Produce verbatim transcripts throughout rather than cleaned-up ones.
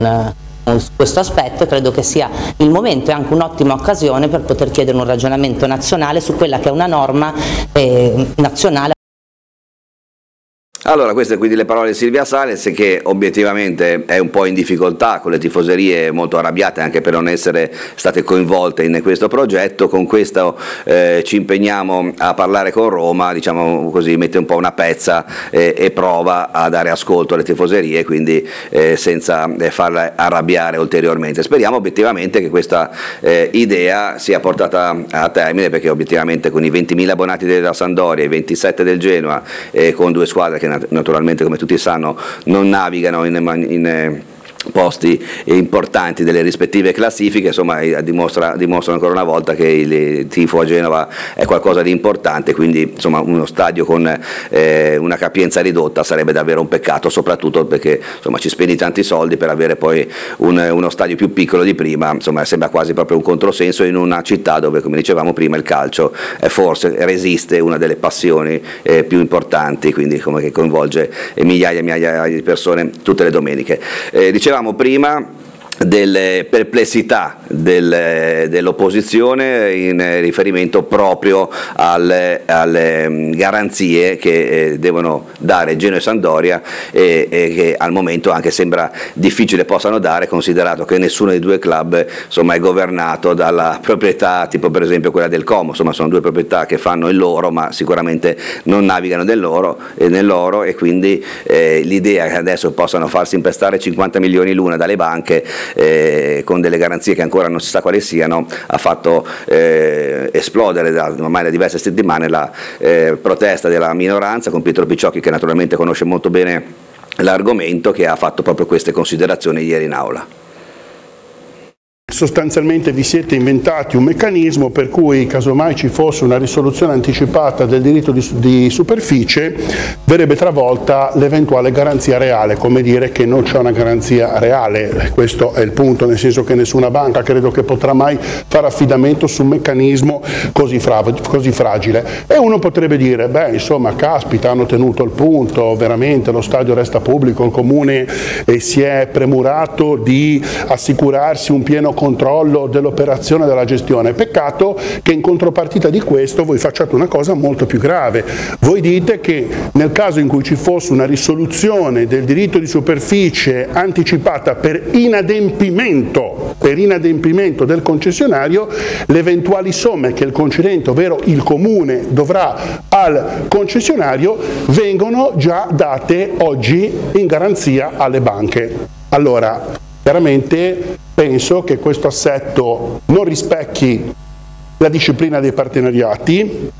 su questo aspetto, e credo che sia il momento e anche un'ottima occasione per poter chiedere un ragionamento nazionale su quella che è una norma eh, nazionale. Allora, queste quindi le parole di Silvia Sales, che obiettivamente è un po' in difficoltà con le tifoserie molto arrabbiate anche per non essere state coinvolte in questo progetto. Con questo eh, ci impegniamo a parlare con Roma, diciamo così, mette un po' una pezza eh, e prova a dare ascolto alle tifoserie, quindi eh, senza eh, farle arrabbiare ulteriormente. Speriamo obiettivamente che questa eh, idea sia portata a termine, perché obiettivamente con i ventimila abbonati della Sampdoria, i ventisette del Genoa, e con due squadre che naturalmente, come tutti sanno, non navigano in, in posti importanti delle rispettive classifiche, insomma dimostra, dimostra ancora una volta che il tifo a Genova è qualcosa di importante, quindi insomma uno stadio con eh, una capienza ridotta sarebbe davvero un peccato, soprattutto perché insomma ci spendi tanti soldi per avere poi un, uno stadio più piccolo di prima. Insomma sembra quasi proprio un controsenso in una città dove, come dicevamo prima, il calcio è forse resiste una delle passioni eh, più importanti, quindi come che coinvolge migliaia e migliaia di persone tutte le domeniche. Eh, Dicevamo prima delle perplessità del, dell'opposizione in riferimento proprio alle, alle garanzie che eh, devono dare Genoa e Sampdoria e, e che al momento anche sembra difficile possano dare, considerato che nessuno dei due club insomma è governato dalla proprietà tipo per esempio quella del Como. Insomma sono due proprietà che fanno il loro ma sicuramente non navigano nell'oro, eh, nell'oro e quindi eh, l'idea che adesso possano farsi impestare cinquanta milioni l'una dalle banche Eh, con delle garanzie che ancora non si sa quali siano, ha fatto eh, esplodere da, ormai da diverse settimane la eh, protesta della minoranza, con Pietro Picciocchi, che naturalmente conosce molto bene l'argomento, che ha fatto proprio queste considerazioni ieri in aula. Sostanzialmente vi siete inventati un meccanismo per cui, casomai ci fosse una risoluzione anticipata del diritto di, di superficie, verrebbe travolta l'eventuale garanzia reale, come dire che non c'è una garanzia reale. Questo è il punto, nel senso che nessuna banca credo che potrà mai fare affidamento su un meccanismo così, fra, così fragile. E uno potrebbe dire, beh insomma caspita, hanno tenuto il punto, veramente lo stadio resta pubblico, il comune eh, si è premurato di assicurarsi un pieno controllo dell'operazione, della gestione. Peccato che in contropartita di questo voi facciate una cosa molto più grave. Voi dite che nel caso in cui ci fosse una risoluzione del diritto di superficie anticipata per inadempimento, per inadempimento del concessionario, le eventuali somme che il concedente, ovvero il comune, dovrà al concessionario vengono già date oggi in garanzia alle banche. Allora, chiaramente penso che questo assetto non rispecchi la disciplina dei partenariati,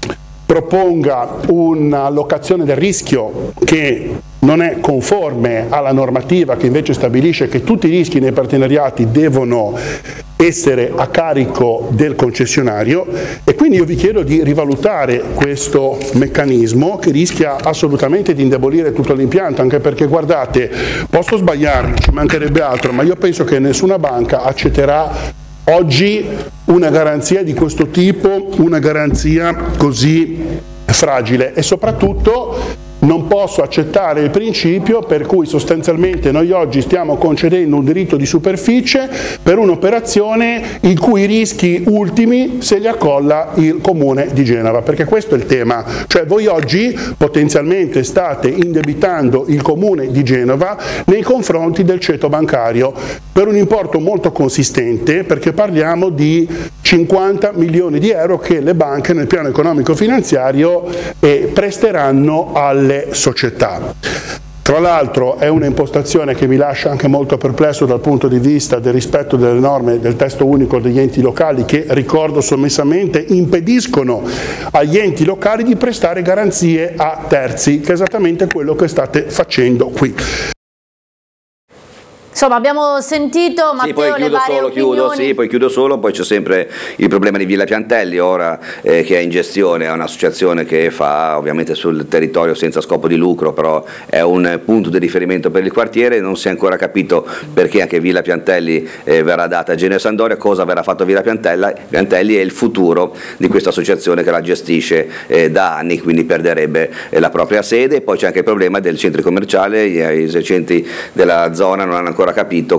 proponga un'allocazione del rischio che non è conforme alla normativa che invece stabilisce che tutti i rischi nei partenariati devono essere a carico del concessionario, e quindi io vi chiedo di rivalutare questo meccanismo che rischia assolutamente di indebolire tutto l'impianto, anche perché guardate, posso sbagliarmi, ci mancherebbe altro, ma io penso che nessuna banca accetterà oggi una garanzia di questo tipo, una garanzia così fragile, e soprattutto non posso accettare il principio per cui sostanzialmente noi oggi stiamo concedendo un diritto di superficie per un'operazione i cui rischi ultimi se li accolla il Comune di Genova, perché questo è il tema. Cioè voi oggi potenzialmente state indebitando il Comune di Genova nei confronti del ceto bancario per un importo molto consistente, perché parliamo di cinquanta milioni di euro che le banche nel piano economico finanziario eh, presteranno alle società. Tra l'altro è una impostazione che mi lascia anche molto perplesso dal punto di vista del rispetto delle norme del testo unico degli enti locali, che, ricordo sommessamente, impediscono agli enti locali di prestare garanzie a terzi, che è esattamente quello che state facendo qui. Insomma, abbiamo sentito Matteo, sì, poi chiudo le varie solo, opinioni. chiudo, sì, poi chiudo solo, poi c'è sempre il problema di Villa Piantelli ora eh, che è in gestione, è un'associazione che fa ovviamente sul territorio senza scopo di lucro, però è un punto di riferimento per il quartiere, non si è ancora capito perché anche Villa Piantelli eh, verrà data a Genoa e Sampdoria, cosa verrà fatto a Villa Piantelli e il futuro di questa associazione che la gestisce eh, da anni, quindi perderebbe eh, la propria sede. Poi c'è anche il problema del centro commerciale, i esercenti della zona non hanno ancora capito